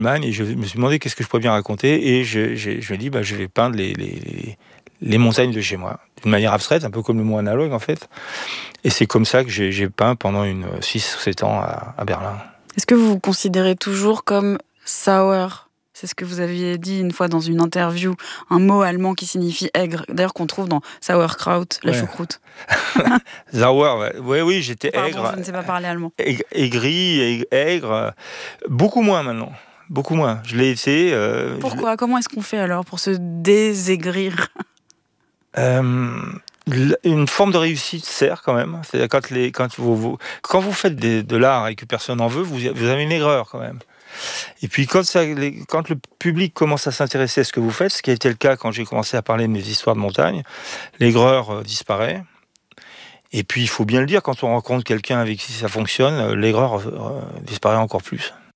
Et je me suis demandé qu'est-ce que je pourrais bien raconter, et je me dis, je vais peindre les montagnes de chez moi, d'une manière abstraite, un peu comme le mot analogue en fait. Et c'est comme ça que j'ai peint pendant 6 ou 7 ans à Berlin. Est-ce que vous vous considérez toujours comme Sauer ? C'est ce que vous aviez dit une fois dans une interview, un mot allemand qui signifie aigre, d'ailleurs qu'on trouve dans Sauerkraut, la choucroute. Sauer, oui, j'étais Pardon, aigre. je ne sais pas parler allemand. Aigri, aigre, beaucoup moins maintenant. Beaucoup moins. Je l'ai été. Pourquoi ? Comment est-ce qu'on fait alors pour se désaigrir ? Une forme de réussite sert quand même. C'est-à-dire quand vous faites de l'art et que personne n'en veut, vous avez une aigreur quand même. Et puis quand le public commence à s'intéresser à ce que vous faites, ce qui a été le cas quand j'ai commencé à parler de mes histoires de montagne, l'aigreur disparaît. Et puis il faut bien le dire, quand on rencontre quelqu'un avec qui ça fonctionne, l'aigreur disparaît encore plus.